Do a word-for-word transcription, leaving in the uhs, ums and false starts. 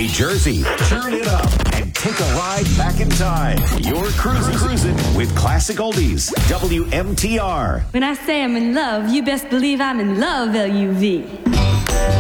Hey, Jersey, turn it up and take a ride back in time. You're cruising, cruising with Classic Oldies, W M T R. When I say I'm in love, you best believe I'm in love, L U V.